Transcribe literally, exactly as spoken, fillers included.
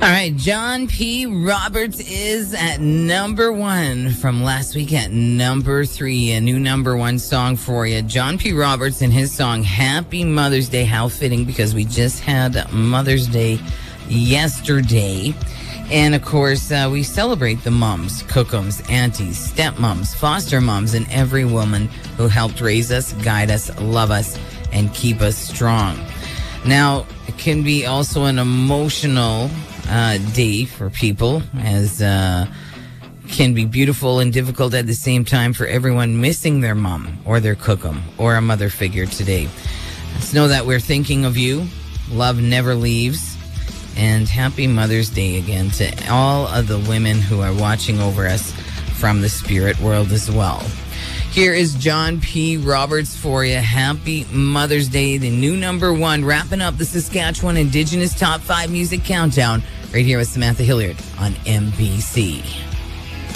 All right, John P. Roberts is at number one from last week at number three. A new number one song for you. John P. Roberts and his song Happy Mother's Day. How fitting, because we just had Mother's Day yesterday. And of course, uh, we celebrate the mums, cookums, aunties, stepmoms, foster moms, and every woman who helped raise us, guide us, love us, and keep us strong. Now, it can be also an emotional uh, day for people, as uh, can be beautiful and difficult at the same time for everyone missing their mom or their cookum or a mother figure today. Just know that we're thinking of you. Love never leaves. And happy Mother's Day again to all of the women who are watching over us from the spirit world as well. Here is John P. Roberts for you. Happy Mother's Day, the new number one, wrapping up the Saskatchewan Indigenous Top five Music Countdown right here with Samantha Hilliard on M B C.